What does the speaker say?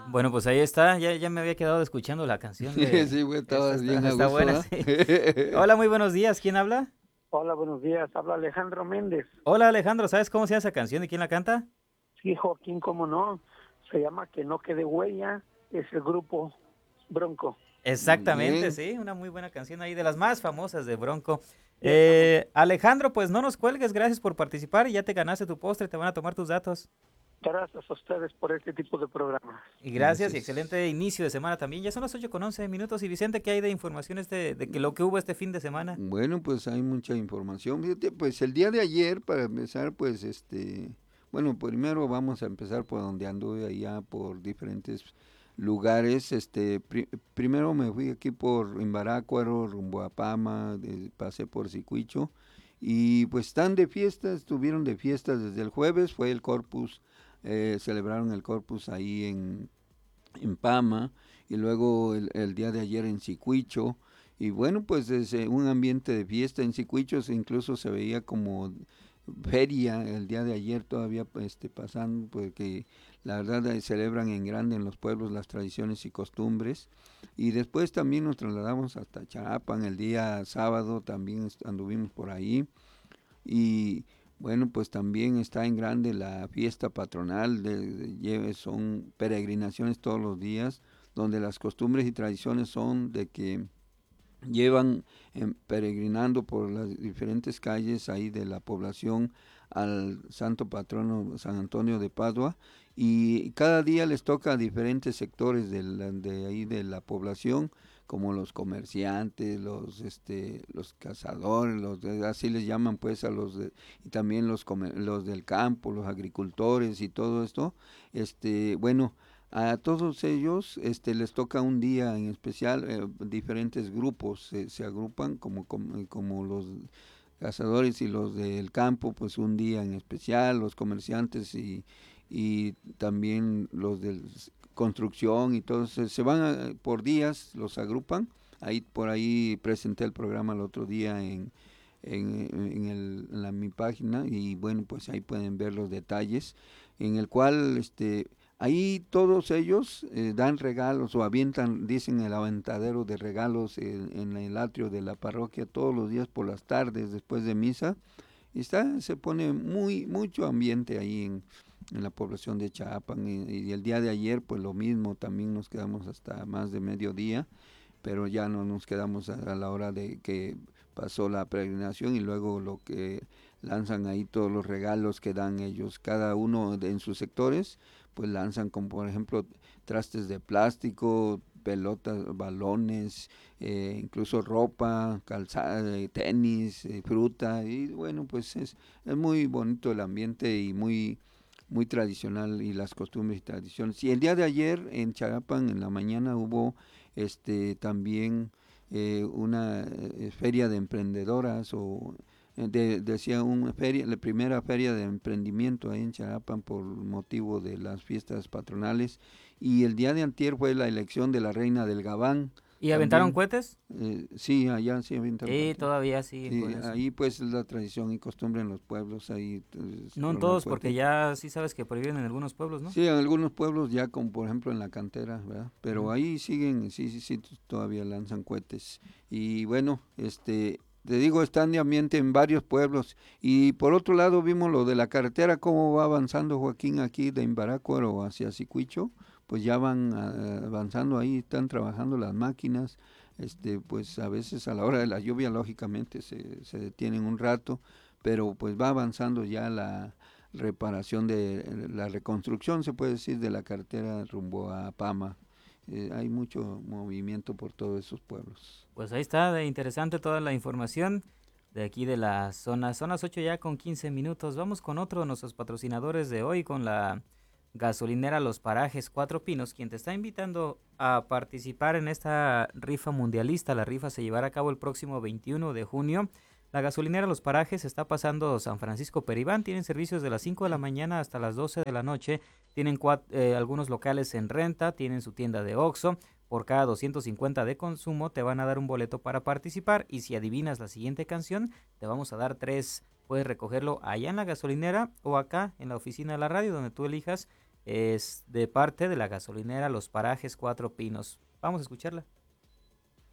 Bueno, pues ahí está, ya me había quedado escuchando la canción de... Sí, güey, Esta estabas bien a está gusto, buena, ¿verdad? sí. Hola, muy buenos días, ¿quién habla? Hola, buenos días. Habla Alejandro Méndez. Hola Alejandro, ¿sabes cómo se llama esa canción y quién la canta? Sí, Joaquín, cómo no. Se llama Que no quede huella. Es el grupo Bronco. Muy Exactamente, bien. sí, una muy buena canción ahí, de las más famosas de Bronco. Ciertamente. Alejandro, pues no nos cuelgues, gracias por participar y ya te ganaste tu postre, te van a tomar tus datos. Gracias a ustedes por este tipo de programas. Y gracias y Gracias. excelente inicio de semana también. Ya son las 8:11 minutos. Y Vicente, ¿qué hay de informaciones de que lo que hubo este fin de semana? Bueno, pues hay mucha información. Fíjate, pues el día de ayer, para empezar, pues bueno, primero vamos a empezar por donde anduve allá por diferentes lugares. Primero me fui aquí por Imbarácuaro, rumbo a Pama, pasé por Sicuicho y pues están de fiesta, estuvieron de fiesta desde el jueves, fue el Corpus, celebraron el Corpus ahí en Pama y luego el día de ayer en Sicuicho. Y bueno, pues desde un ambiente de fiesta en Sicuichos incluso se veía como feria el día de ayer todavía pasando, porque la verdad celebran en grande en los pueblos las tradiciones y costumbres. Y después también nos trasladamos hasta Charapan el día sábado, también anduvimos por ahí. Y bueno, pues también está en grande la fiesta patronal, son peregrinaciones todos los días, donde las costumbres y tradiciones son de que llevan peregrinando por las diferentes calles ahí de la población al santo patrono San Antonio de Padua, y cada día les toca a diferentes sectores de ahí de la población, como los comerciantes, los cazadores, así les llaman pues a y también los del campo, los agricultores y todo esto. Bueno, a todos ellos les toca un día en especial, diferentes grupos se agrupan como los cazadores y los del campo, pues un día en especial, los comerciantes y también los de construcción y todos se van por días, los agrupan. Ahí por ahí presenté el programa el otro día en mi página, y bueno, pues ahí pueden ver los detalles en el cual ahí todos ellos dan regalos o avientan, dicen el aventadero de regalos en el atrio de la parroquia todos los días por las tardes después de misa. Y se pone mucho ambiente ahí en la población de Chapan, y el día de ayer pues lo mismo, también nos quedamos hasta más de mediodía, pero ya no nos quedamos a la hora de que pasó la peregrinación, y luego lo que lanzan ahí todos los regalos que dan ellos, cada uno en sus sectores, pues lanzan como por ejemplo trastes de plástico, pelotas, balones, incluso ropa, calzada, tenis, fruta, y bueno, pues es muy bonito el ambiente y muy tradicional, y las costumbres y tradiciones. Y el día de ayer en Charapan en la mañana hubo también una feria de emprendedoras, o decía una feria, la primera feria de emprendimiento ahí en Charapan por motivo de las fiestas patronales. Y el día de antier fue la elección de la reina del Gabán ¿Y aventaron también. cohetes? Sí, allá sí avientan Sí, cualquier. todavía siguen Sí, con eso. ahí pues es la tradición y costumbre en los pueblos, ahí No en tronar todos, porque cohetes. ya sí sabes que prohíben en algunos pueblos, ¿no? Sí, en algunos pueblos ya, como por ejemplo en la cantera, ¿verdad? Pero Mm. ahí siguen, sí, sí, sí, todavía lanzan cohetes. Y bueno, te digo, están de ambiente en varios pueblos. Y por otro lado vimos lo de la carretera, cómo va avanzando, Joaquín, aquí de Imbarácuaro hacia Sicuicho. Pues ya van avanzando ahí, están trabajando las máquinas. Pues a veces a la hora de la lluvia, lógicamente, se detienen un rato, pero pues va avanzando ya la reparación de la reconstrucción, se puede decir, de la carretera rumbo a Pama. Hay mucho movimiento por todos esos pueblos. Pues ahí está, de interesante toda la información de aquí de la zona. Son las 8 ya con 15 minutos. Vamos con otro de nuestros patrocinadores de hoy, con la gasolinera Los Parajes Cuatro Pinos, quien te está invitando a participar en esta rifa mundialista. La rifa se llevará a cabo el próximo 21 de junio. La gasolinera Los Parajes está pasando San Francisco Peribán. Tienen servicios de las 5 de la mañana hasta las 12 de la noche. Tienen algunos locales en renta. Tienen su tienda de Oxxo. Por cada 250 de consumo te van a dar un boleto para participar, y si adivinas la siguiente canción te vamos a dar tres. Puedes recogerlo allá en la gasolinera o acá en la oficina de la radio, donde tú elijas es de parte de la gasolinera Los Parajes Cuatro Pinos. Vamos a escucharla.